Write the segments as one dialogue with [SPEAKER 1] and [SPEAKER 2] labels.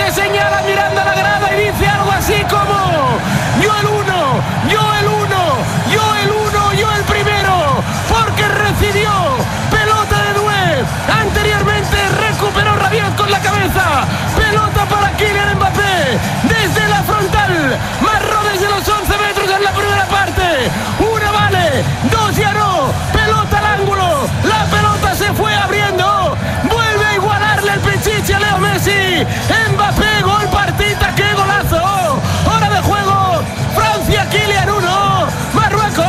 [SPEAKER 1] se señala mirando a la grada y dice algo así como: yo el uno, yo el uno, yo el uno, yo el primero, porque recibió pelota de Doué. Anteriormente recuperó Rabiot con la cabeza, pelota para Kylian Mbappé desde la frontal, marró desde los 11 metros en la primera parte. Una vale, dos ya no, pelota al ángulo, la pelota se fue abriendo, vuelve a igualarle el pichichi a Leo Messi. Mbappé, gol partita, qué golazo. Hora de juego, Francia, Kylian 1, Marruecos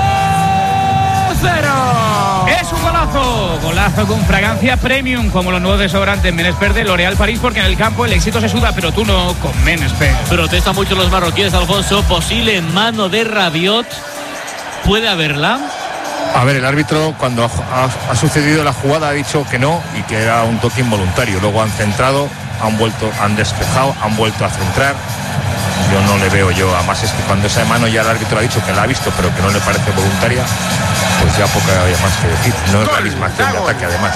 [SPEAKER 1] 0.
[SPEAKER 2] Es un golazo con fragancia premium, como los nuevos desodorantes Menespert de L'Oréal París, porque en el campo el éxito se suda, pero tú no con Menespert.
[SPEAKER 3] Protestan mucho los marroquíes, Alfonso. Posible mano de Rabiot. ¿Puede haberla?
[SPEAKER 4] A ver, el árbitro cuando ha sucedido la jugada ha dicho que no y que era un toque involuntario. Luego han centrado, han despejado, han vuelto a centrar. Yo no le veo además es que cuando esa mano ya el árbitro ha dicho que la ha visto pero que no le parece voluntaria, pues ya poco había más que decir. No es la misma acción de ataque además.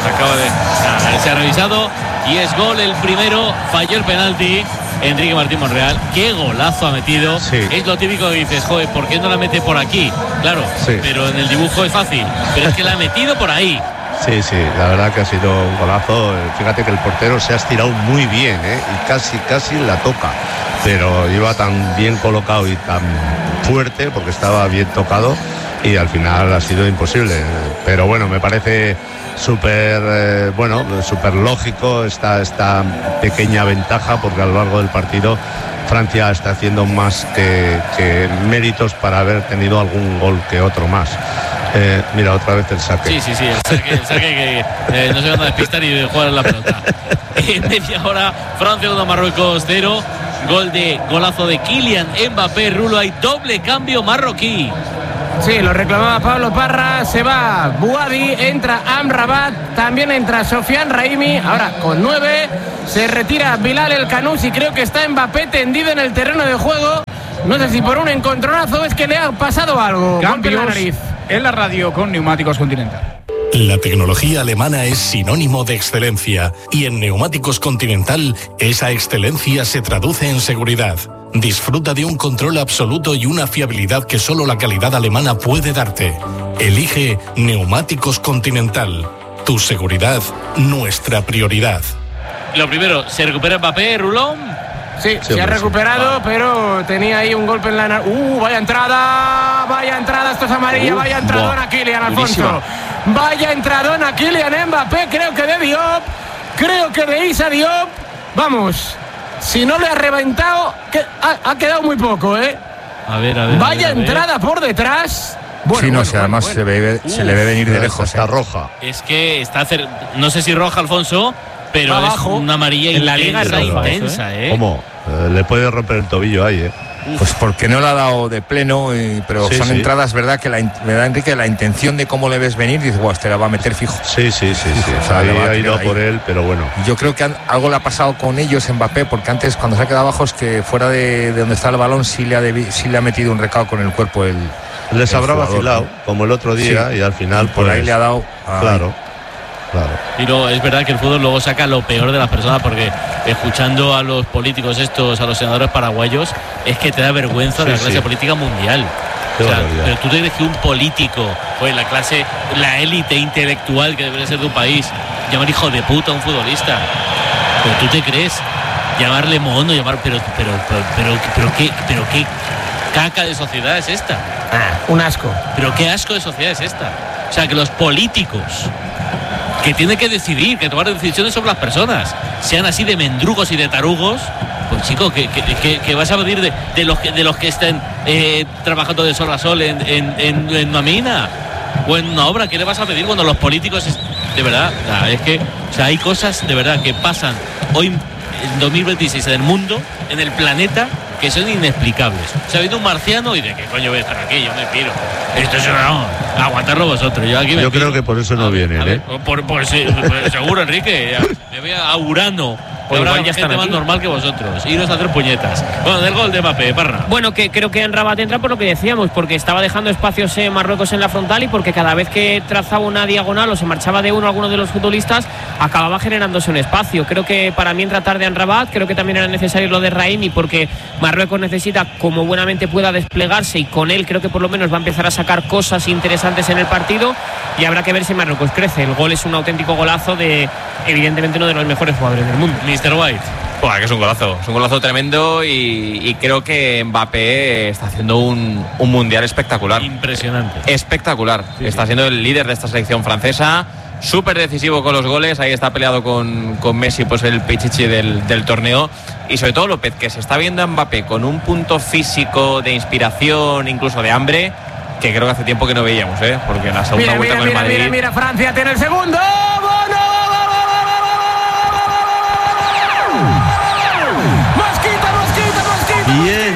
[SPEAKER 3] Se ha revisado y es gol el primero. Falló el penalti Enrique Martín Monreal. Qué golazo ha metido. Sí. Es lo típico que dices, joder, ¿por qué no la mete por aquí? Claro, sí. Pero en el dibujo es fácil. Pero es que la ha metido por ahí.
[SPEAKER 5] Sí, la verdad que ha sido un golazo. Fíjate que el portero se ha estirado muy bien, y casi la toca. Pero iba tan bien colocado y tan fuerte porque estaba bien tocado y al final ha sido imposible. Pero bueno, me parece súper lógico esta pequeña ventaja, porque a lo largo del partido Francia está haciendo más que méritos para haber tenido algún gol que otro más. Mira, otra vez el saque.
[SPEAKER 3] Sí, el saque que no se van a despistar y jugar en la pelota. En media hora, Francia 1, Marruecos 0. Golazo de Kylian Mbappé. Rulo, hay doble cambio marroquí.
[SPEAKER 1] Sí, lo reclamaba Pablo Parra. Se va Bouhaddi, entra Amrabat, también entra Sofiane Raimi. Ahora con 9 se retira Bilal El Kanouzi y creo que está Mbappé tendido en el terreno de juego. No sé si por un encontronazo es que le ha pasado algo.
[SPEAKER 2] Cambios en la nariz. En la radio con Neumáticos Continental.
[SPEAKER 6] La tecnología alemana es sinónimo de excelencia y en Neumáticos Continental esa excelencia se traduce en seguridad. Disfruta de un control absoluto y una fiabilidad que solo la calidad alemana puede darte. Elige Neumáticos Continental. Tu seguridad, nuestra prioridad.
[SPEAKER 3] Lo primero, ¿se recupera Mbappé, Rulón?
[SPEAKER 1] Sí, se ha recuperado, pero tenía ahí un golpe en la nariz. Vaya entrada, esto es amarilla, vaya entradona Kylian, Alfonso. Vaya entradona Kylian Mbappé, creo que de Diop, creo que de Issa Diop. Vamos, si no le ha reventado, que ha quedado muy poco,
[SPEAKER 3] A ver.
[SPEAKER 1] Vaya entrada por detrás.
[SPEAKER 4] Además se le ve venir de lejos.
[SPEAKER 5] Está roja.
[SPEAKER 3] Es que no sé si roja, Alfonso, pero es una amarilla
[SPEAKER 2] en la liga
[SPEAKER 3] intensa,
[SPEAKER 5] ¿Cómo? Le puede romper el tobillo ahí,
[SPEAKER 4] Pues porque no le ha dado de pleno, pero son entradas, ¿verdad? Que me da Enrique la intención de cómo le ves venir, dices, este la va a meter fijo.
[SPEAKER 5] Sí. O sea, ha ido por él, pero bueno.
[SPEAKER 4] Yo creo que algo le ha pasado con ellos Mbappé, porque antes cuando se ha quedado abajo es que fuera de donde está el balón sí le ha metido un recado con el cuerpo.
[SPEAKER 5] Les habrá vacilado, como el otro día, y al final
[SPEAKER 4] por ahí le ha dado.
[SPEAKER 5] Claro.
[SPEAKER 3] Y no, es verdad que el fútbol luego saca lo peor de las personas, porque escuchando a los políticos a los senadores paraguayos, es que te da vergüenza de la clase política mundial. O sea, pero tú te crees que un político, pues la élite intelectual que debería ser de un país, llamar hijo de puta a un futbolista, pero tú te crees llamarle mono, pero qué caca de sociedad es esta.
[SPEAKER 1] Un asco.
[SPEAKER 3] Pero qué asco de sociedad es esta. O sea, que los políticos que tienen que decidir, que tomar decisiones sobre las personas, sean así de mendrugos y de tarugos, pues chico, que vas a pedir de los que estén trabajando de sol a sol en una mina o en una obra. ¿Qué le vas a pedir cuando los políticos de verdad? Es que, o sea, hay cosas de verdad que pasan hoy en 2026 en el mundo, en el planeta, que son inexplicables. O sea, ha habido un marciano y de qué coño voy a estar aquí, yo me piro. Esto es aguantarlo vosotros. Yo
[SPEAKER 5] creo que por eso no vienen,
[SPEAKER 3] Por seguro, Enrique. Me voy a Urano O
[SPEAKER 7] igual
[SPEAKER 3] habrá
[SPEAKER 7] ya están
[SPEAKER 3] gente más
[SPEAKER 7] aquí.
[SPEAKER 3] normal que vosotros. Iros a hacer puñetas. Bueno, del gol de Mbappé, Parra.
[SPEAKER 7] Bueno, que creo que en Rabat entra por lo que decíamos, porque estaba dejando espacios en Marruecos en la frontal y porque cada vez que trazaba una diagonal o se marchaba de uno alguno de los futbolistas, acababa generándose un espacio. Creo que para mí entra tarde en Rabat, creo que también era necesario lo de Raimi, porque Marruecos necesita, como buenamente pueda, desplegarse, y con él creo que por lo menos va a empezar a sacar cosas interesantes en el partido, y habrá que ver si Marruecos crece. El gol es un auténtico golazo de, evidentemente, uno de los mejores jugadores del mundo.
[SPEAKER 3] Mr. White.
[SPEAKER 8] Buah, que es un golazo tremendo y creo que Mbappé está haciendo un mundial espectacular.
[SPEAKER 3] Impresionante.
[SPEAKER 8] Espectacular.
[SPEAKER 3] Sí,
[SPEAKER 8] está
[SPEAKER 3] sí.
[SPEAKER 8] siendo el líder de esta selección francesa, súper decisivo con los goles, ahí está peleado con Messi, pues el pichichi del torneo, y sobre todo López, que se está viendo a Mbappé con un punto físico de inspiración, incluso de hambre, que creo que hace tiempo que no veíamos, porque la segunda vuelta con el Madrid...
[SPEAKER 1] Mira, Francia tiene el segundo.
[SPEAKER 5] Bien.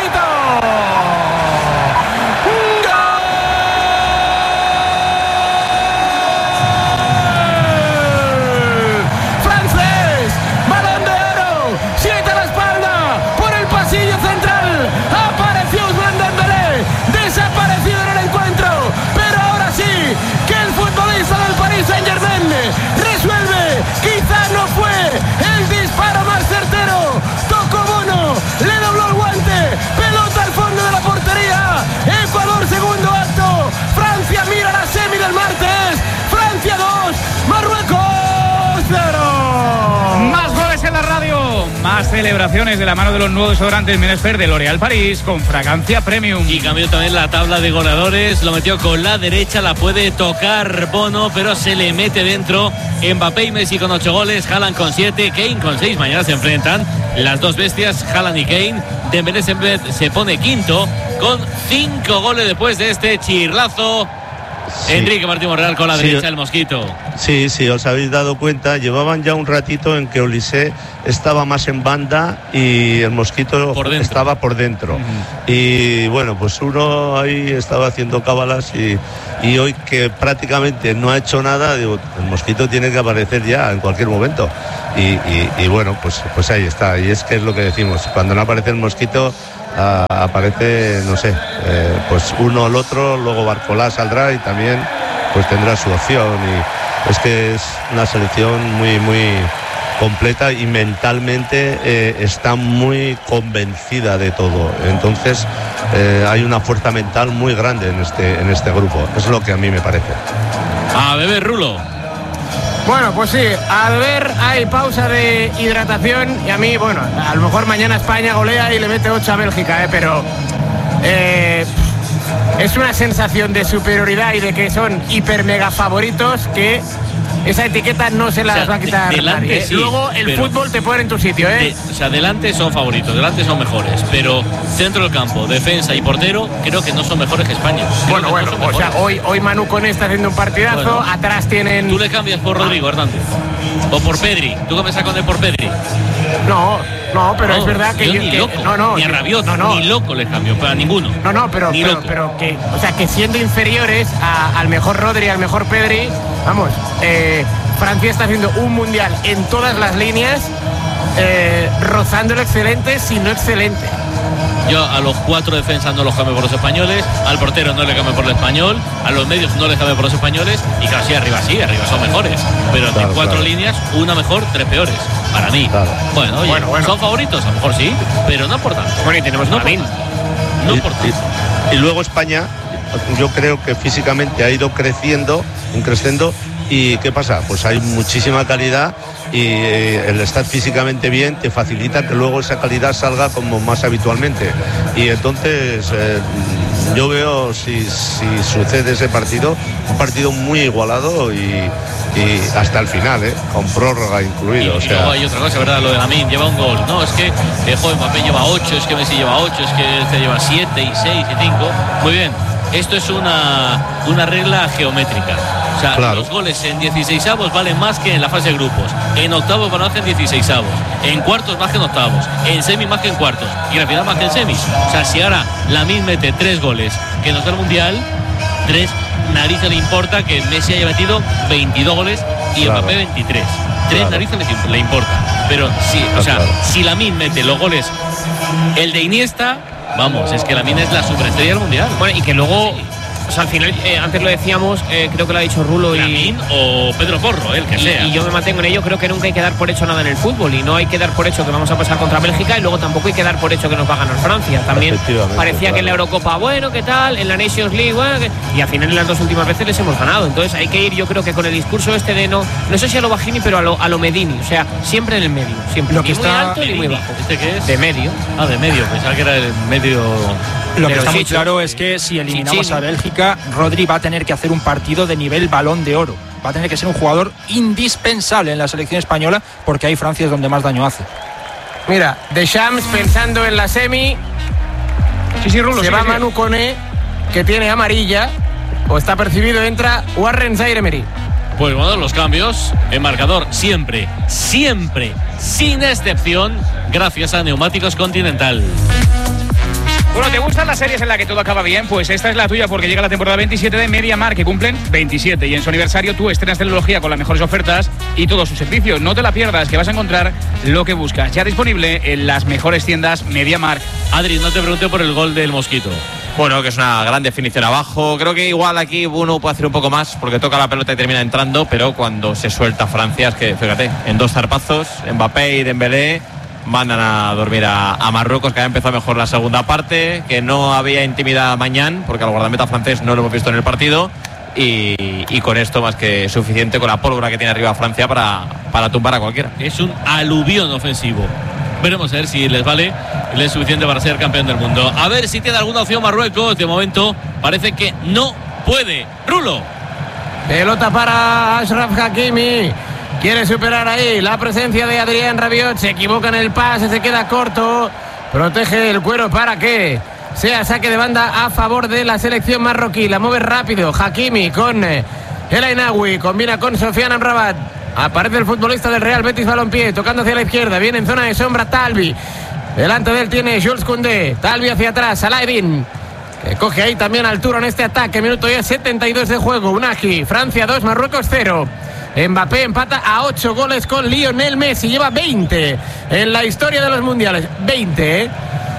[SPEAKER 1] Francés, balón de oro, 7 a la espalda, por el pasillo central, apareció Ousmane Dembélé, desaparecido en el encuentro, pero ahora sí, que el futbolista del Paris Saint-Germain resuelve, quizás no fue el disparo más certero, tocó Bono, le dobló el guante, pelota al fondo de la portería, Ecuador segundo acto, Francia mira la semi del martes, Francia 2, Marruecos 0.
[SPEAKER 2] Más goles en la radio, más celebraciones de la mano de los nuevos desodorantes Menespert de L'Oréal París con fragancia premium.
[SPEAKER 3] Y cambió también la tabla de goleadores, lo metió con la derecha, la puede tocar Bono, pero se le mete dentro. Mbappé y Messi con 8 goles, Haaland con 7, Kane con 6. Mañana se enfrentan las dos bestias, Haaland y Kane. Dembélé se pone quinto con 5 goles después de este chirlazo. Sí. Enrique Martín Monreal con la derecha, el Mosquito.
[SPEAKER 5] Sí, os habéis dado cuenta, llevaban ya un ratito en que Olise estaba más en banda y el Mosquito estaba por dentro. Y bueno, pues uno ahí estaba haciendo cábalas y hoy que prácticamente no ha hecho nada, digo, el Mosquito tiene que aparecer ya en cualquier momento. Y bueno, pues ahí está. Y es que es lo que decimos, cuando no aparece el Mosquito, aparece, no sé, pues uno o el otro, luego Barcolá saldrá y también pues tendrá su opción, y es que es una selección muy completa y mentalmente está muy convencida de todo, entonces hay una fuerza mental muy grande en este grupo, es lo que a mí me parece.
[SPEAKER 3] A beber, Rulo.
[SPEAKER 1] Bueno, pues sí, al ver hay pausa de hidratación y a mí, bueno, a lo mejor mañana España golea y le mete 8 a Bélgica, pero es una sensación de superioridad y de que son hiper mega favoritos que esa etiqueta no se la va a quitar nadie. Sí, luego el fútbol te pone en tu sitio,
[SPEAKER 3] o sea, delante son favoritos, delante son mejores, pero centro del campo, defensa y portero creo que no son mejores que España.
[SPEAKER 1] Bueno, o sea, hoy Manu Koné está haciendo un partidazo, atrás tienen...
[SPEAKER 3] ¿Tú le cambias por Rodrigo Hernández? ¿O por Pedri? ¿Tú cambias a Koné por Pedri?
[SPEAKER 1] No, pero es verdad que
[SPEAKER 3] yo ni loco, ni a Rabiot, ni loco le cambio, para ninguno.
[SPEAKER 1] Pero que, o sea, que siendo inferiores al mejor Rodri, al mejor Pedri, vamos, Francia está haciendo un mundial en todas las líneas, rozando el excelente, si no excelente.
[SPEAKER 3] Yo a los 4 defensas no los cambio por los españoles, al portero no le cambio por el español, a los medios no le cambio por los españoles, y casi arriba son mejores, pero de 4 líneas, una mejor, 3 peores, para mí. Bueno, oye, son favoritos, a lo mejor sí, pero no por tanto.
[SPEAKER 7] Bueno, y tenemos Lamin.
[SPEAKER 3] No por tanto.
[SPEAKER 5] Y luego España, yo creo que físicamente ha ido creciendo, y ¿qué pasa? Pues hay muchísima calidad y el estar físicamente bien te facilita que luego esa calidad salga como más habitualmente, y entonces yo veo, si sucede ese partido, un partido muy igualado y hasta el final, con prórroga incluido.
[SPEAKER 3] Y luego hay otra cosa, ¿verdad? Lo de Lamin lleva un gol, no, es que Mbappé lleva 8, es que Messi lleva 8, es que este lleva 7 y 6 y 5, muy bien, esto es una regla geométrica. O sea, los goles en 16avos valen más que en la fase de grupos. En octavos van más que en 16avos. En cuartos más que en octavos. En semis más que en cuartos. Y en la final más que en semis. O sea, si ahora Lamin mete 3 goles que nos da el Mundial, 3 narices le importa que Messi haya metido 22 goles y Mbappé 23. Tres narices le importa. Pero sí, o sea, si Lamine mete los goles, el de Iniesta, vamos, es que Lamine es la superestrella del mundial.
[SPEAKER 7] Bueno, y que luego, o sea, al final, antes lo decíamos, creo que lo ha dicho Rulo
[SPEAKER 3] Lamine o Pedro Porro, el que sea.
[SPEAKER 7] Y yo me mantengo en ello, creo que nunca hay que dar por hecho nada en el fútbol, y no hay que dar por hecho que vamos a pasar contra Bélgica, y luego tampoco hay que dar por hecho que nos va a ganar Francia. También parecía que en la Eurocopa, bueno, ¿qué tal? En la Nations League, bueno, y al final en las dos últimas veces les hemos ganado. Entonces hay que ir, yo creo que con el discurso este de no sé si a lo Bajini, pero a lo Medini, o sea, siempre en el medio, siempre.
[SPEAKER 9] Lo que
[SPEAKER 7] ni muy
[SPEAKER 9] está
[SPEAKER 7] alto ni muy bajo.
[SPEAKER 3] ¿Este qué es?
[SPEAKER 7] De medio.
[SPEAKER 3] Ah, de medio, pensaba que era el medio.
[SPEAKER 9] Lo que
[SPEAKER 7] Pero
[SPEAKER 9] está muy
[SPEAKER 7] Chicho,
[SPEAKER 9] claro es que si eliminamos
[SPEAKER 7] Chichini.
[SPEAKER 9] a Bélgica, Rodri va a tener que hacer un partido de nivel Balón de Oro. Va a tener que ser un jugador indispensable en la selección española, porque ahí Francia es donde más daño hace.
[SPEAKER 1] Mira, Deschamps pensando en la semi.
[SPEAKER 2] Sí, Rulo.
[SPEAKER 1] Se va Manu Koné, que tiene amarilla, o está percibido, entra Warren Zaïre-Emery.
[SPEAKER 3] Pues bueno, los cambios en marcador siempre, sin excepción, gracias a Neumáticos Continental.
[SPEAKER 2] Bueno, ¿te gustan las series en las que todo acaba bien? Pues esta es la tuya, porque llega la temporada 27 de MediaMarkt, que cumplen 27, y en su aniversario tú estrenas tecnología con las mejores ofertas y todos sus servicios. No te la pierdas, que vas a encontrar lo que buscas. Ya disponible en las mejores tiendas MediaMarkt.
[SPEAKER 3] Adri, no te pregunté por el gol del Mosquito.
[SPEAKER 8] Bueno, que es una gran definición abajo. Creo que igual aquí uno puede hacer un poco más porque toca la pelota y termina entrando, pero cuando se suelta Francia es que, fíjate, en dos zarpazos, Mbappé y Dembélé mandan a dormir a Marruecos, que había empezado mejor la segunda parte, que no había intimidad mañana porque al guardameta francés no lo hemos visto en el partido, y con esto más que suficiente, con la pólvora que tiene arriba Francia para tumbar a cualquiera.
[SPEAKER 3] Es un aluvión ofensivo. Veremos a ver si les vale y les es suficiente para ser campeón del mundo. A ver si tiene alguna opción Marruecos. De momento parece que no puede. Rulo.
[SPEAKER 1] Pelota para Achraf Hakimi. Quiere superar ahí la presencia de Adrien Rabiot. Se equivoca en el pase, se queda corto. Protege el cuero para que sea saque de banda a favor de la selección marroquí. La mueve rápido Hakimi con El Ainaoui. Combina con Sofiane Amrabat. Aparece el futbolista del Real Betis Balompié, tocando hacia la izquierda. Viene en zona de sombra Talbi. Delante de él tiene Jules Koundé. Talbi hacia atrás, Salah-Eddin, que coge ahí también altura en este ataque. Minuto ya 72 de juego. Unagi, Francia 2, Marruecos 0. Mbappé empata a 8 goles con Lionel Messi. Lleva 20 en la historia de los mundiales. 20,